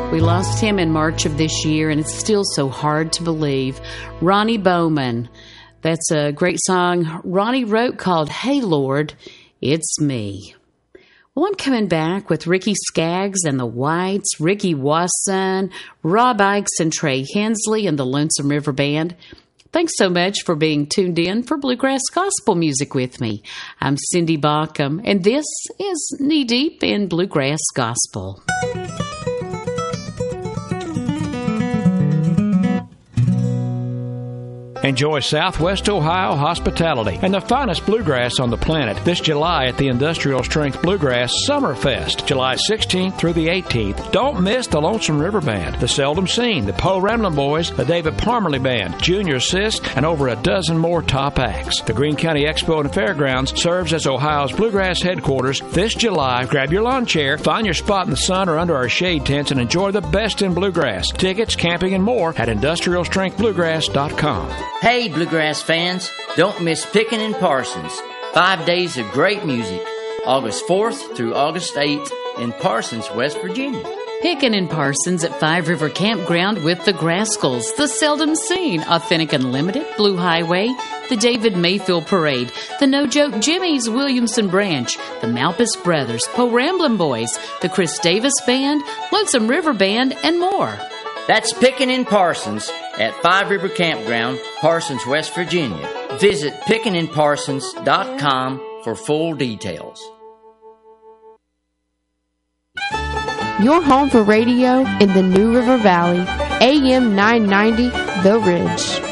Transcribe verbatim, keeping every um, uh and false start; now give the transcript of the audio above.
We lost him in March of this year, and it's still so hard to believe. Ronnie Bowman. That's a great song Ronnie wrote called Hey Lord, It's Me. Well, I'm coming back with Ricky Skaggs and the Whites, Ricky Wasson, Rob Ikes and Trey Hensley and the Lonesome River Band. Thanks so much for being tuned in for Bluegrass Gospel Music with me. I'm Cindy Baucom, and this is Knee Deep in Bluegrass Gospel. Enjoy Southwest Ohio hospitality and the finest bluegrass on the planet this July at the Industrial Strength Bluegrass Summerfest, July sixteenth through the eighteenth. Don't miss the Lonesome River Band, the Seldom Seen, the Poe Ramblin' Boys, the David Parmerly Band, Junior Sisk, and over a dozen more top acts. The Greene County Expo and Fairgrounds serves as Ohio's bluegrass headquarters this July. Grab your lawn chair, find your spot in the sun or under our shade tents, and enjoy the best in bluegrass. Tickets, camping, and more at industrial strength bluegrass dot com. Hey, Bluegrass fans, don't miss Pickin' and Parsons. Five days of great music, August fourth through August eighth in Parsons, West Virginia. Pickin' and Parsons at Five River Campground with the Grascals, the Seldom Seen, Authentic Unlimited, Blue Highway, the David Mayfield Parade, the No Joke Jimmys, Williamson Branch, the Malpas Brothers, Poe Ramblin' Boys, the Chris Davis Band, Lonesome River Band, and more. That's Pickin' and Parsons at Five River Campground, Parsons, West Virginia. Visit pickin and parsons dot com for full details. Your home for radio in the New River Valley, A M nine ninety, The Ridge.